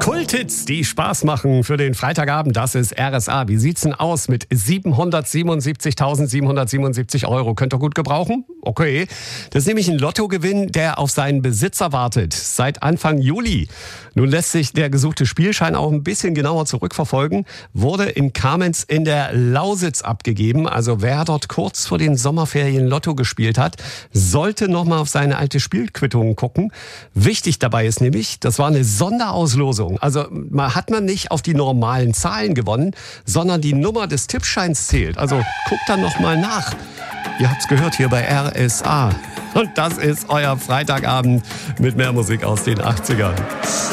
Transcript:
Kulthits, die Spaß machen für den Freitagabend, das ist RSA. Wie sieht's denn aus mit 777.777 Euro? Könnt ihr gut gebrauchen? Okay. Das ist nämlich ein Lottogewinn, der auf seinen Besitzer wartet. Seit Anfang Juli. Nun lässt sich der gesuchte Spielschein auch ein bisschen genauer zurückverfolgen. Wurde in Kamenz in der Lausitz abgegeben. Also wer dort kurz vor den Sommerferien Lotto gespielt hat, sollte nochmal auf seine alte Spielquittung gucken. Wichtig dabei ist nämlich, das war eine Sonderauslosung. Also hat man nicht auf die normalen Zahlen gewonnen, sondern die Nummer des Tippscheins zählt. Also guckt dann nochmal nach. Ihr habt's gehört hier bei RSA. Und das ist euer Freitagabend mit mehr Musik aus den 80ern.